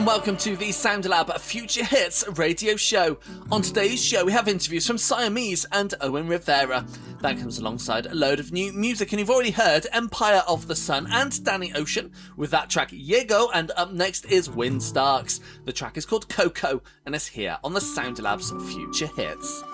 Welcome to the SoundLab Future Hits radio show. On today's show, we have interviews from Siamese and Owen Rivera. That comes alongside a load of new music, and you've already heard Empire of the Sun and Danny Ocean with that track Yego, and up next is Wind Starks. The track is called Coco, and it's here on the SoundLab's Future Hits.